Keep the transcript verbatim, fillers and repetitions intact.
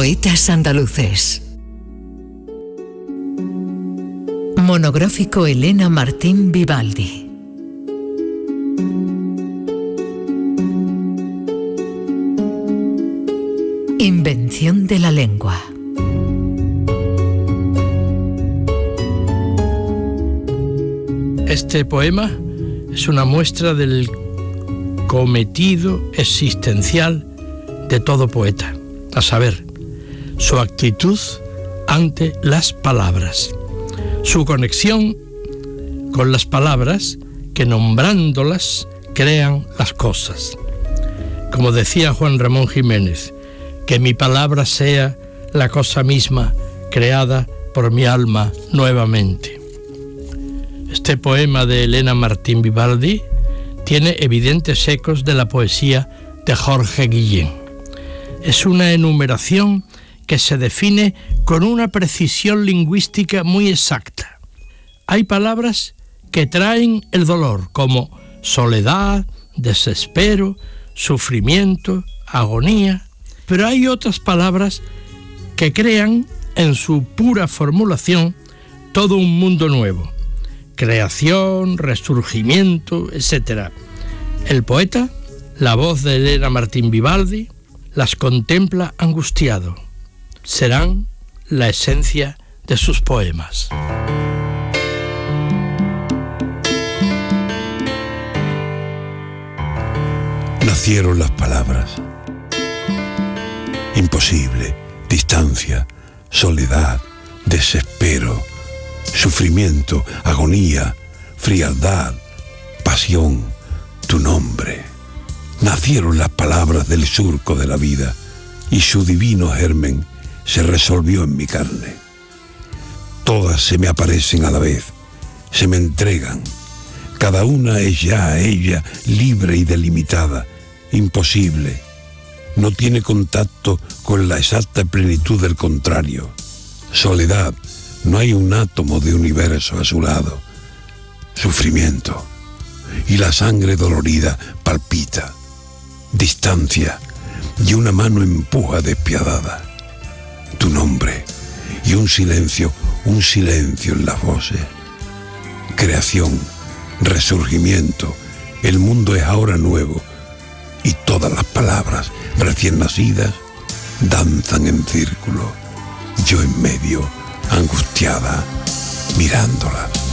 Poetas andaluces. Monográfico Elena Martín Vivaldi. Invención de la lengua. Este poema es una muestra del cometido existencial de todo poeta, a saber, su actitud ante las palabras, su conexión con las palabras que, nombrándolas, crean las cosas. Como decía Juan Ramón Jiménez, que mi palabra sea la cosa misma creada por mi alma nuevamente. Este poema de Elena Martín Vivaldi tiene evidentes ecos de la poesía de Jorge Guillén. Es una enumeración que se define con una precisión lingüística muy exacta. Hay palabras que traen el dolor, como soledad, desespero, sufrimiento, agonía, pero hay otras palabras que crean en su pura formulación todo un mundo nuevo. Creación, resurgimiento, etcétera. El poeta, la voz de Elena Martín Vivaldi, las contempla angustiado. Serán la esencia de sus poemas. Nacieron las palabras. Imposible, distancia, soledad, desespero, sufrimiento, agonía, frialdad, pasión, tu nombre. Nacieron las palabras del surco de la vida y su divino germen se resolvió en mi carne. Todas se me aparecen a la vez, se me entregan. Cada una es ya a ella libre y delimitada, imposible. No tiene contacto con la exacta plenitud del contrario. Soledad, no hay un átomo de universo a su lado. Sufrimiento, y la sangre dolorida palpita. Distancia, y una mano empuja despiadada. Tu nombre, y un silencio, un silencio en las voces. Creación, resurgimiento, el mundo es ahora nuevo, y todas las palabras recién nacidas danzan en círculo, yo en medio, angustiada, mirándolas.